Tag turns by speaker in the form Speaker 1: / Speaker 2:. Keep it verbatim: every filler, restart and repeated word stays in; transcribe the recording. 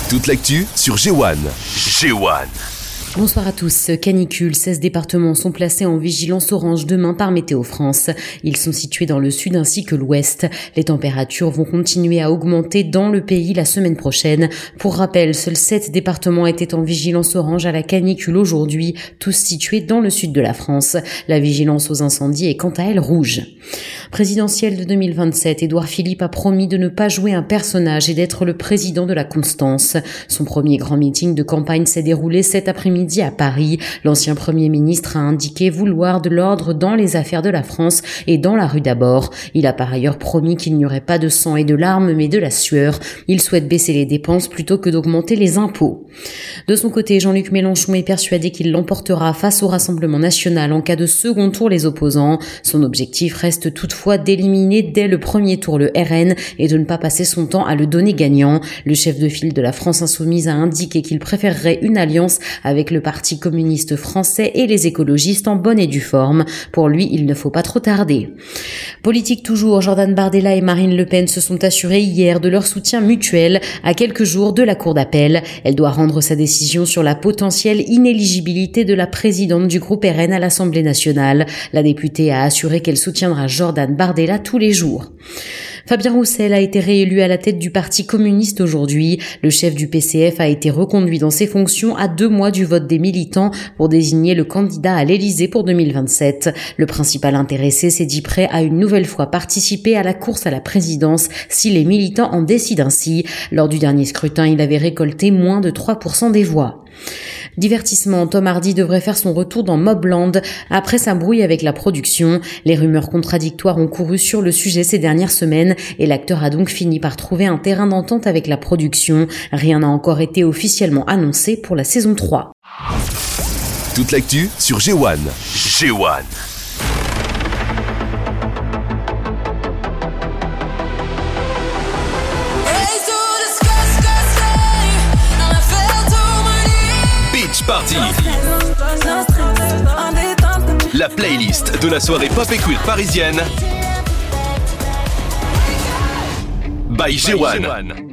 Speaker 1: Toute l'actu sur G un. G un.
Speaker 2: Bonsoir à tous. Canicule, seize départements sont placés en vigilance orange demain par Météo France. Ils sont situés dans le sud ainsi que l'ouest. Les températures vont continuer à augmenter dans le pays la semaine prochaine. Pour rappel, seuls sept départements étaient en vigilance orange à la canicule aujourd'hui, tous situés dans le sud de la France. La vigilance aux incendies est quant à elle rouge. Présidentielle de deux mille vingt-sept, Édouard Philippe a promis de ne pas jouer un personnage et d'être le président de la constance. Son premier grand meeting de campagne s'est déroulé cet après-midi à Paris. L'ancien Premier ministre a indiqué vouloir de l'ordre dans les affaires de la France et dans la rue d'abord. Il a par ailleurs promis qu'il n'y aurait pas de sang et de larmes mais de la sueur. Il souhaite baisser les dépenses plutôt que d'augmenter les impôts. De son côté, Jean-Luc Mélenchon est persuadé qu'il l'emportera face au Rassemblement national en cas de second tour les opposants. Son objectif reste toutefois d'éliminer dès le premier tour le R N et de ne pas passer son temps à le donner gagnant. Le chef de file de la France insoumise a indiqué qu'il préférerait une alliance avec le Parti communiste français et les écologistes en bonne et due forme. Pour lui, il ne faut pas trop tarder. Politique toujours, Jordan Bardella et Marine Le Pen se sont assurés hier de leur soutien mutuel à quelques jours de la cour d'appel. Elle doit rendre sa décision sur la potentielle inéligibilité de la présidente du groupe R N à l'Assemblée nationale. La députée a assuré qu'elle soutiendra Jordan Bardella tous les jours. Fabien Roussel a été réélu à la tête du Parti communiste aujourd'hui. Le chef du P C F a été reconduit dans ses fonctions à deux mois du vote des militants pour désigner le candidat à l'Élysée pour deux mille vingt-sept. Le principal intéressé s'est dit prêt à une nouvelle fois participer à la course à la présidence si les militants en décident ainsi. Lors du dernier scrutin, il avait récolté moins de trois pour cent des voix. Divertissement, Tom Hardy devrait faire son retour dans Mobland après sa brouille avec la production. Les rumeurs contradictoires ont couru sur le sujet ces dernières semaines et l'acteur a donc fini par trouver un terrain d'entente avec la production. Rien n'a encore été officiellement annoncé pour la saison trois.
Speaker 1: Toute l'actu sur G un. G un. Party. La playlist de la soirée pop et queer parisienne by G un.